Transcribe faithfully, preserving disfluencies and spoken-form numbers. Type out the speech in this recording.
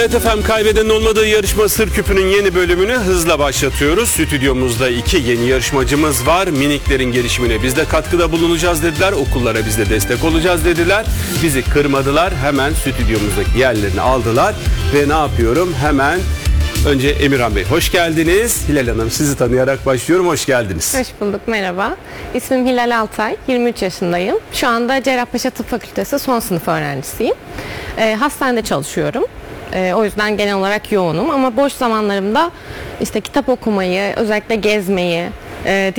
Evet efendim, kaybedenin olmadığı yarışma Sır Küpü'nün yeni bölümünü hızla başlatıyoruz. Stüdyomuzda iki yeni yarışmacımız var. Miniklerin gelişimine biz de katkıda bulunacağız dediler. Okullara biz de destek olacağız dediler. Bizi kırmadılar. Hemen stüdyomuzdaki yerlerini aldılar. Ve ne yapıyorum? Hemen önce Emirhan Bey hoş geldiniz. Hilal Hanım, sizi tanıyarak başlıyorum. Hoş geldiniz. Hoş bulduk, merhaba. İsmim Hilal Altay, yirmi üç yaşındayım. Şu anda Cerrahpaşa Tıp Fakültesi son sınıf öğrencisiyim. E, hastanede çalışıyorum. E, o yüzden genel olarak yoğunum ama boş zamanlarımda işte kitap okumayı, özellikle gezmeyi, e,